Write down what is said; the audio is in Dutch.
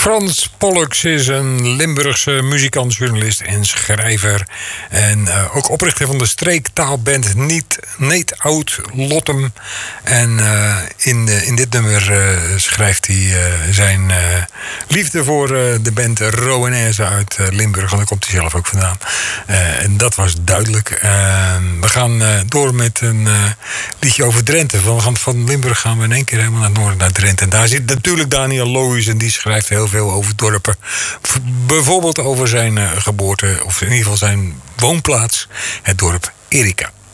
Frans Pollux is een Limburgse muzikant, journalist en schrijver. En ook oprichter van de streektaalband Neet Oud Lottem. En in dit nummer schrijft hij zijn liefde voor de band Rowanese uit Limburg. En daar komt hij zelf ook vandaan. En dat was duidelijk. We gaan door met een liedje over Drenthe. Van Limburg gaan we in één keer helemaal naar het noorden, naar Drenthe. En daar zit natuurlijk Daniel Lohuis en die schrijft heel veel over dorpen. Bijvoorbeeld over zijn geboorte, of in ieder geval zijn woonplaats, het dorp Erika.